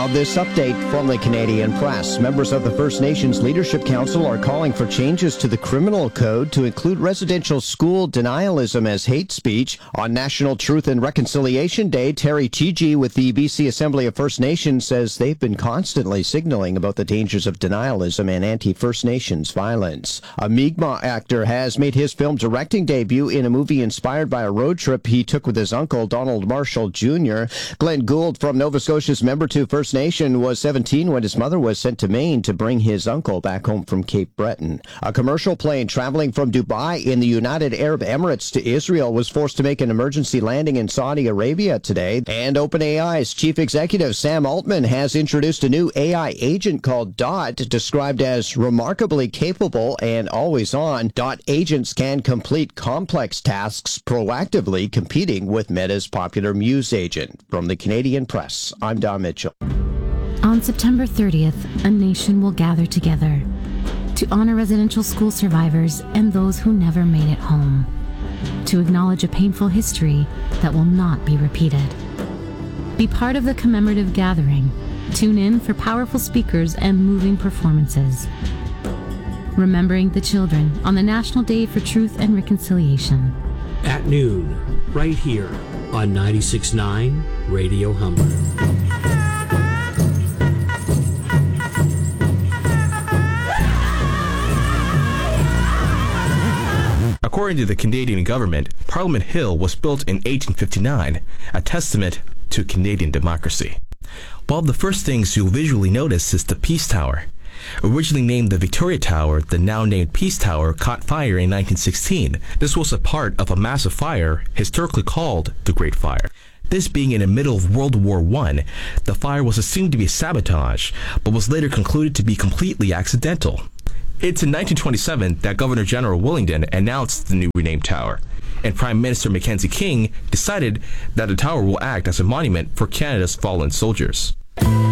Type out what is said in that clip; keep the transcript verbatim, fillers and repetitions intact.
Now, this update from the Canadian Press. Members of the First Nations Leadership Council are calling for changes to the criminal code to include residential school denialism as hate speech. On National Truth and Reconciliation Day, Terry Chigi with the B C Assembly of First Nations says they've been constantly signaling about the dangers of denialism and anti-First Nations violence. A Mi'kmaq actor has made his film directing debut in a movie inspired by a road trip he took with his uncle, Donald Marshall Junior Glenn Gould from Nova Scotia's Member two First Nation was seventeen when his mother was sent to Maine to bring his uncle back home from Cape Breton. A commercial plane traveling from Dubai in the United Arab Emirates to Israel was forced to make an emergency landing in Saudi Arabia today. And OpenAI's chief executive Sam Altman has introduced a new A I agent called Dot, described as remarkably capable and always on. Dot agents can complete complex tasks proactively, competing with Meta's popular Muse agent. From the Canadian Press, I'm Don Mitchell. On September thirtieth, a nation will gather together to honor residential school survivors and those who never made it home, to acknowledge a painful history that will not be repeated. Be part of the commemorative gathering. Tune in for powerful speakers and moving performances. Remembering the children on the National Day for Truth and Reconciliation. At noon, right here on ninety-six point nine Radio Humber. According to the Canadian government, Parliament Hill was built in eighteen fifty-nine, a testament to Canadian democracy. One of the first things you'll visually notice is the Peace Tower. Originally named the Victoria Tower, the now named Peace Tower caught fire in nineteen sixteen. This was a part of a massive fire, historically called the Great Fire. This being in the middle of World War One, the fire was assumed to be sabotage, but was later concluded to be completely accidental. It's in nineteen twenty-seven that Governor General Willingdon announced the new renamed tower, and Prime Minister Mackenzie King decided that the tower will act as a monument for Canada's fallen soldiers.